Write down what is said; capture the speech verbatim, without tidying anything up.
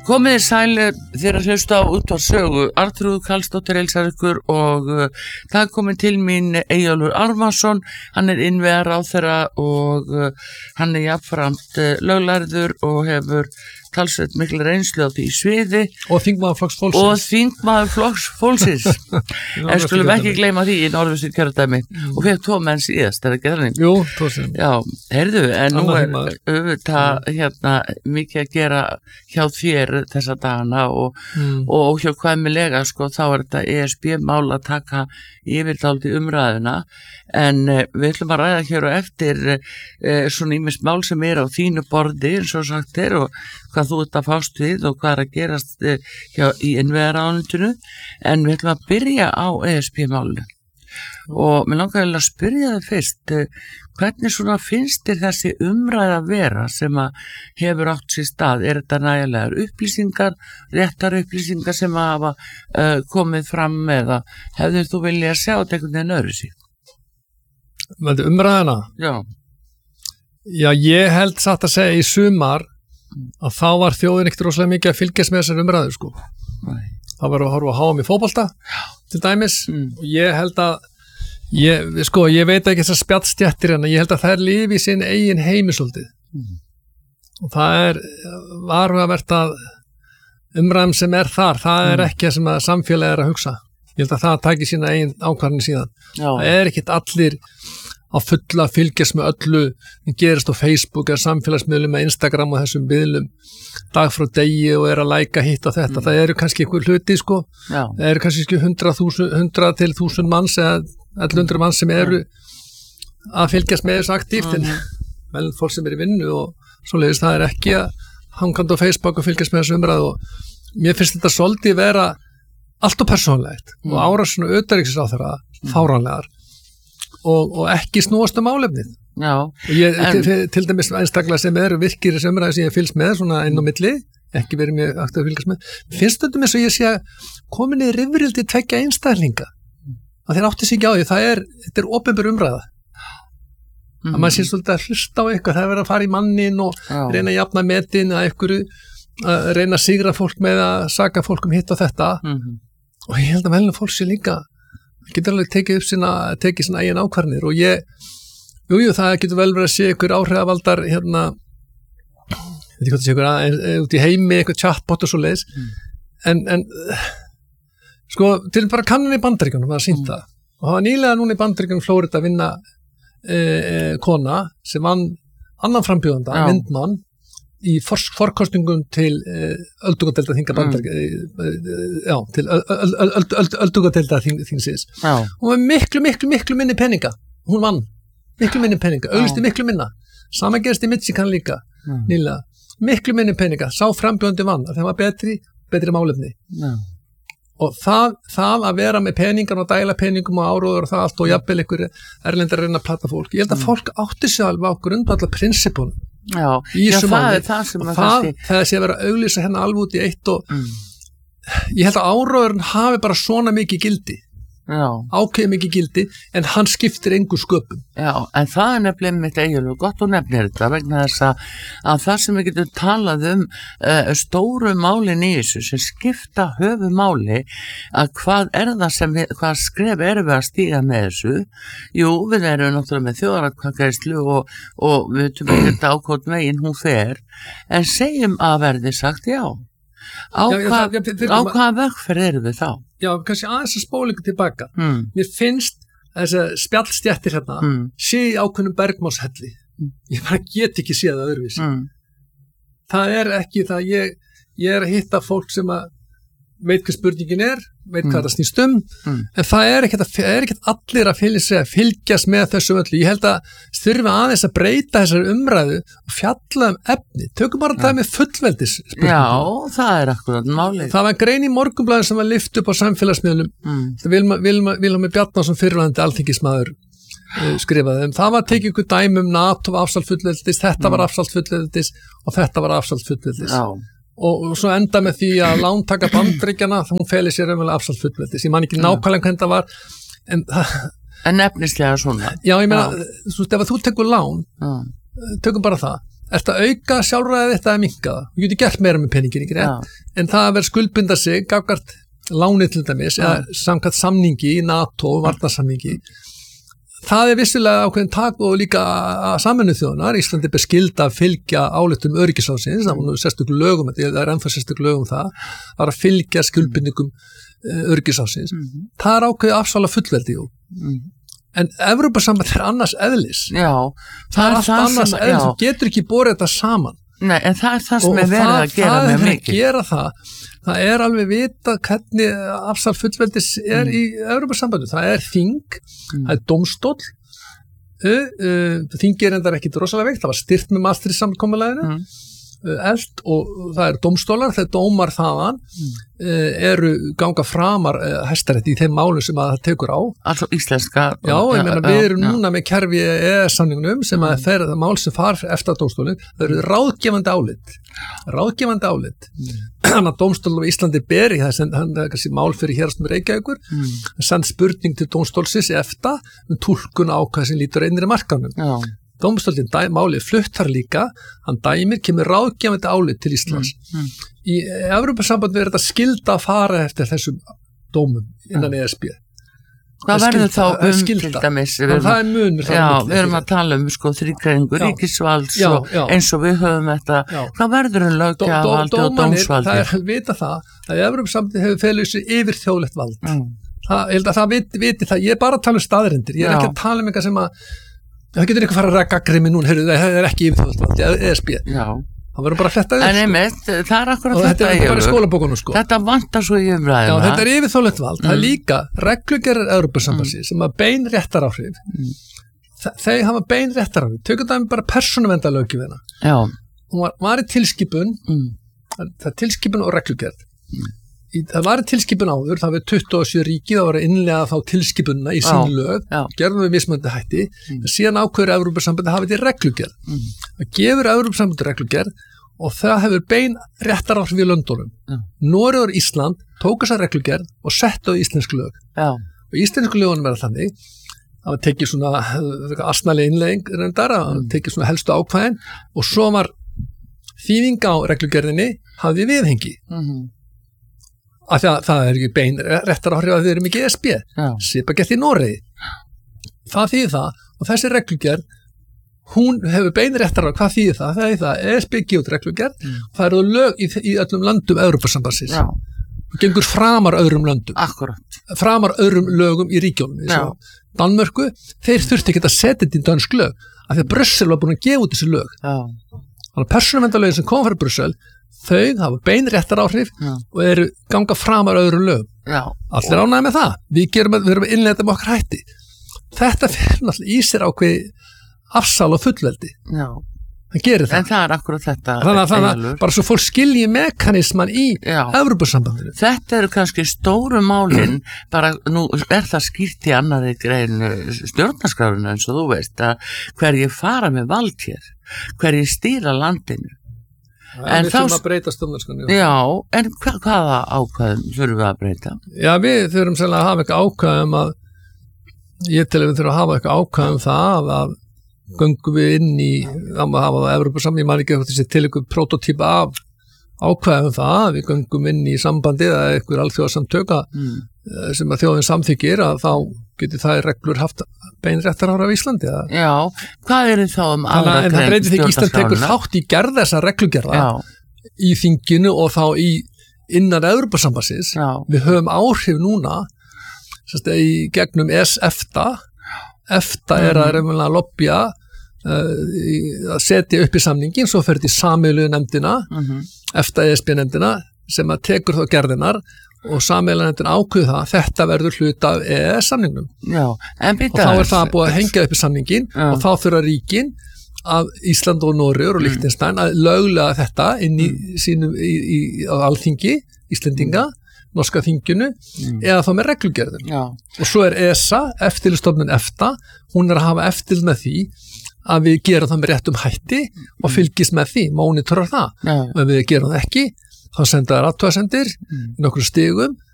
Komið sælir þegar að hlusta á útvarpssögu. Arnþrúður Karlsdóttir heilsar ykkur og uh, það er komið til mín Eyjólfur Ármannsson. Hann er innviðaráðherra og uh, hann er jafnframt uh, löglærður og hefur talsveit mikil reynslu á því sviði og þingmaður flokks fólksins og þingmaður flokks fólksins en skulum ekki gleyma því í Norðvestur kjördæmi mm. og fekk tvo menn síðast, er ekki þannig? Jú, tvo sem Já, heyrðu, en nú er auðvitað hérna mikið að gera hjá þér þessa dagana og, mm. og, og hjá hvæmilega sko, þá er þetta E S B-mál að taka yfirdáldi umræðuna en uh, við ætlum að ræða hér og eftir uh, svona ýmis mál sem er á þínu borði eins og sagt er og hvað þú ert að fást við og hvað er að gerast uh, hjá, í innviðaráðuneytinu en við ætlum að byrja á E S B-málinu og mér langar að spyrja það fyrst uh, hvernig svona finnst þér þessi umræða vera sem að hefur átt sér stað, er þetta nægilegar upplýsingar, réttar upplýsingar sem að hafa uh, komið fram eða hefðir þú vilja að sjá þetta einhvern veginn öðru síg? Umræðina? Já. Já, ég held satt að segja í sumar að þá var þjóðin ekkert rosalega mikið að fylgjast með þessar umræðu sko. Nei. Það var að horfa að háa mig fótbolta til dæmis mm. og ég held að ég, sko, ég veit ekki þessar spjallstjættir en ég held að þær lifi í sinn eigin heimisöldið mm. og það er varhugavert að umræðum sem er þar, það er ekki það sem að samfélagi er að hugsa. Ég held að það taki sína eigin ákvarðanir síðan. Já. Það er ekkert allir á fulla að fylgjast með öllu sem gerist á Facebook eða samfélagsmiðlum með Instagram og þessum miðlum dag frá degi og er að læka hitt og þetta. Mm. Það eru kannski einhver hluti sko. Já. Það eru kannski hundrað til þúsund manns eða ellefu hundruð manns sem eru að fylgjast með þessu aktíft en vel fólk sem er í vinnu og svoleiðis það er ekki að hangandi á Facebook og fylgjast með þessu umræðu og mér finnst þetta svolítið vera allt og persónlegt mm. og árásin og utanríkisráðherra mm. fáránlegar og, og ekki snúast um málefnið. Já. Og ég en... til, til dæmis einstaklega sem eru virkir þessi umræði sem ég fylgst með svona inn á milli, ekki verið mjög aktív að fylgjast með, finnst þetta með svo ég sé að komin í rifrildi tveggja einstaklinga að þeir átti sig ekki á því, það er, þetta er opinber umræða. Mm. Að maður sé svolítið að hlusta á eitthvað, það er verið að fara í mannin og Já. Reyna að jafna metin að einhverju, að reyna að sigra fólk með að saka fólk um hitt og þetta. Mm. Og ég held að velna fólk sé líka getur alveg tekið upp sína tekið sína eigin ákvarðanir og ég jú, jú, það getur vel verið að sé ykkur áhrifavaldar hérna ég veit ekki hvað það sé ykkur að, út í heimi ykkur chatbot og svo leiðis mm. en, en sko, til bara kannan í Bandaríkjunum var að sýnt það mm. og það var nýlega núna í Bandaríkjunum Flórida að vinna e, e, kona sem vann annan frambjóðanda, myndmann í for, forkostningum til uh, öldungadeilda þinga Bandaríkja mm. uh, já, til öldungadeilda þingsins hún var miklu, miklu, miklu minni peninga hún vann, miklu minni peninga auglisti miklu minna, sama gerist í Michigan líka mm. nýlega, miklu minni peninga sá frambjóðandi vann, það var betri betri málefni mm. og það, það að vera með peningan og dæla peningum og áróður og það allt og jafnvel ykkur erlendar að reyna að plata fólk ég held að mm. fólk átti sig alveg á grundvallar prinsippunum Já, já það er það sem að það, það sé að vera að auglýsa hérna alveg út í eitt og mm. ég held að áróðurinn hafi bara svona mikið gildi ákveð mikið gildi en hann skiptir engu sköpum. Já, en það er nefnilega mitt Eyjólfur, gott og nefnir þetta vegna þess að, að það sem við getum talað um uh, stóru málin í þessu sem skipta höfu máli að hvað er það sem við, hvað skref erum við að stíga með þessu jú, við erum náttúrulega með þjóðaratkvæðagreiðslu og, og við veitum ekki þetta ákvæmt megin hún fer en segjum að verði sagt já á hvaða vegferð erum við þá? Já, kannski aðeins að spóla ykkur tilbaka. Mm. Mér finnst þess að spjallstjættir hérna mm. sé í ákveðnum bergmálshelli. Mm. Ég bara get ekki séð það öðruvísi. Mm. Það er ekki það, ég, ég er að hitta fólk sem að veit hvað spurningin er, veit hvað mm. það snýst um, mm. en það er ekkert, að, er ekkert allir að fylgja, fylgjast með þessu öllu. Ég held að þurfum aðeins að breyta þessari umræðu og fjalla um efni. Tökum bara ja. Það með fullveldis spurningum. Já, það er akkurat málið. Það var grein í Morgunblaðinu sem var lyft upp á samfélagsmiðlum. Mm. Vilma, Vilma, Vilma Bjarnason fyrrverandi alþingismaður uh, skrifaði um. Það var tekið ykkur dæmi um NATO var afsalt fullveldis, þetta mm. var afsalt fullveldis og þetta var afsalt fullveldis. Já. Og, og svo enda með því að lántaka Bandaríkjanna hún feli sér umverulega afsalt fullveldis ég man ekki nákvæmlega hvernig það var en, en nefnislega svona já ég meina, þú veist, ef þú tekur lán já. Tökum bara það ert að auka sjálfræðið þetta að minnka það, þú getur gert meira með peningin ekki rétt, en það að vera skuldbinda sig gafgart lánið til dæmis eða samkvæmt samningi í NATO, varnarsamningi, það er vissilega ákveðin tak og líka að Sameinuðu þjóðirnar, Íslandi ber skylda að fylgja ályktun öryggisráðsins, það var sérstök lögum, það er ennþá sérstök lögum það, það er að fylgja skuldbindingum öryggisráðsins, mm-hmm. það er ákveðið afsala fullveldi, jú. Mm. En Evrópusamband er annars eðlis. Já, það, það er allt annars sem, eðlis, þú getur ekki borið þetta saman. Nei, en það er það sem er verið að gera með mikið. Og það er að gera það. Það er alveg vita hvernig afsal fullveldis er mm. í Evrópusambandu. Það er þing, mm. það er dómstóll, uh, uh, þingi er endar ekki rosalega veikt, það var styrt með Maastricht samkomulaginu, mm. uh, eld og það er dómstólar, þeir dómar þaðan mm. uh, eru ganga framar uh, hæstarétti í þeim málum sem að það tekur á. Altså íslenska. Já, ég meina við erum já, núna já. með kerfi E E S-samningnum sem mm. að þeir mál sem far eftir dómstólinn, það eru ráðgefandi álit. Ráðgefandi álit. Mm. Þannig að dómstólum í Íslandi beri það sem hann er kannski mál fyrir héraðsdómi Reykjavíkur, mm. send spurning til dómstólsins eftir um túlkun ákvæði sem lítur einri markanum. Já. Dómstólinn málið fluttar líka, hann dæmir, kemur ráðgefandi álit til Íslands. Mm. Mm. Í Evrópusambandi er þetta skylda að fara eftir þessum dómum innan E S B. Hvað verður þá um til dæmis? Það er munur. Já, við erum að tala um sko þrígreiningu ríkisvalds já, og já. eins og við höfum þetta. Já. Hvað verður um löggjafarvaldi og dómsvaldi? Það er vita það að Evrópusambandi hefur felið sig yfir þjóðlegt vald. Mm. Það, ég held að það viti, viti það. Ég er bara að tala um staðreyndir. Ég er já. ekki að tala um eitthvað sem að það getur eitthvað að fara að ræða gagnrými núna, heyrðu, það er ekki yfir þjóðlegt vald, E S B. Já. Það verður bara að fletta þér. En einmitt, það er akkurat þetta. Þetta er bara í skólabókunum sko. Þetta vantar svo í umræðina. Já, þetta er yfir þjóðlegt vald. Mm. Það er líka reglugerðir Evrópusambandsins mm. sem að bein réttaráhrif. Mm. Þeir hafa bein réttaráhrif. Tökum það með bara persónuverndarlöggjöfina. Já. Hún var, var í tilskipun, mm. það er tilskipun og reglugerð. Mm. Í, það var í tilskipun áður, það var tuttugu og sjö ríki, það var að innlega þá tilskipunna í sín lög, gerðum við mismöndi hætti, mm. en síðan ákveður Evrópusambandi hafa þetta í reglugerð. Mm. Það gefur Evrópusambandi reglugerð og það hefur bein réttaráhrif í löndunum. Mm. Noregur og Ísland tók þessa reglugerð og settu á íslensk lög. Já. Og íslensku lögunum er þannig, það var tekið svona asnaleg innlegging reyndar, það mm. tekið svona helstu ákvæðin og svo var þýðing á reglugerðinni hafði viðhengi. Mm. Af því að það er ekki bein réttaráhrif að við erum ekki E S B, svipa gett í Noregi. Það þýðir það, og þessi reglugerð, hún hefur bein réttaráhrif, hvað þýðir það? Það er það, E S B gefur reglugerð, mm. og það eru lög í, í öllum löndum Evrópusambandsins. Það gengur framar öðrum löndum. Akkurat. Framar öðrum lögum í ríkjónum. Danmörku, þeir þurfti ekki að setja þetta í dönsk lög, af því að Brussel var búin að gefa út þessi lög. Já. Þannig að persónuverndarlögin sem kom frá Brussel, þau hafa bein réttaráhrif og eru ganga framar öðrum lögum. Já. Allir ánægði með það. Við, gerum, við erum innlega með okkar hætti. Þetta fyrir náttúrulega í sér ákveði afsal og fullveldi. Já. Það gerir það. En það er akkurat þetta. Þannig að, þannig að bara svo fólk skilji mekanisman í Evrópusambandinu. Þetta eru kannski stóru málin, bara nú er það skýrt í annarri grein stjórnarskrárinu eins og þú veist að hverjir fara með vald hér, hverjir stýra landinu. En við þurfum að breyta stjórnarskránni. Já, en hva, hvaða ákvæðum þurfum við að breyta? Já, við þurfum sérlega að hafa eitthvað ákvæðum að ég til að við þurfum að hafa eitthvað ákvæðum það að göngum við inn í að hafa það Evrópusambandsins, ég man ekki þessi til einhver prototípa af ákvæðum það, við göngum inn í sambandi eða einhver alþjóðasamtök mm. sem að þjóðin samþykir að þá getur það reglur haft bein réttaráhrif á Íslandi. Eða? Já, hvað er þá um aðra grein? En það breytir því að Ísland tekur þátt í gerð þessa reglugerða í þinginu og þá í innan Evrópusambandsins. Við höfum áhrif núna sérst, í gegnum EFTA. EFTA mm. er að reyna að lobbya uh, að setja upp í samningin, svo fer þetta í sameiginlegu nefndina, mm-hmm. EFTA E S B nefndina sem að tekur þá gerðinar og sameiginlega ákveð það, þetta verður hluta af E E S-samningnum. Já, en og þá er það búið að hengja upp í samningin já. Og þá þurfa ríkin af Ísland og Noregur og mm. Liechtenstein að löglega þetta inn í mm. sínum í, í, á alþingi, Íslendinga, mm. norska þinginu, mm. eða þá með reglugerðum. Já. Og svo er E S A, eftirlitsstofnun EFTA, hún er að hafa eftirlit með því að við gerum það með réttum hætti mm. og fylgist með því, monitorar það. Já. Og ef við gerum það ekki, þá senda þær athugasemdir mm. í nokkrum stigum